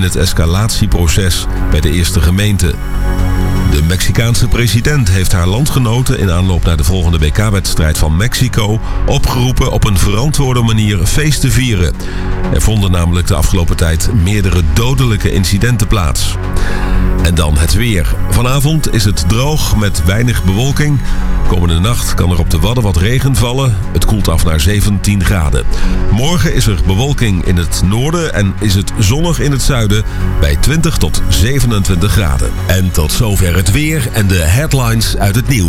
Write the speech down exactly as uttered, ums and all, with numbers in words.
het escalatieproces bij de eerste gemeente. De Mexicaanse president heeft haar landgenoten in aanloop naar de volgende W K-wedstrijd van Mexico opgeroepen op een verantwoorde manier feest te vieren. Er vonden namelijk de afgelopen tijd meerdere dodelijke incidenten plaats. En dan het weer. Vanavond is het droog met weinig bewolking. Komende nacht kan er op de Wadden wat regen vallen. Het koelt af naar zeventien graden. Morgen is er bewolking in het noorden en is het zonnig in het zuiden bij twintig tot zevenentwintig graden. En tot zover het weer en de headlines uit het nieuws.